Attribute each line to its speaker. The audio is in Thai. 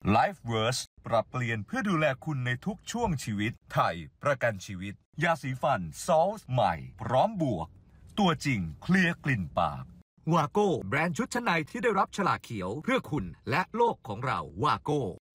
Speaker 1: LifeVerse ปรับเปลี่ยนเพื่อดูแลคุณในทุกช่วงชีวิตไทยประกันชีวิตยาสีฟันซอลส์ใหม่พร้อมบวกตัวจริงเคลียร์กลิ่นปากวาโก้แบรนด์ชุดชั้นในที่ได้รับฉลากเขียวเพื่อคุณและโลกของเราวาโก้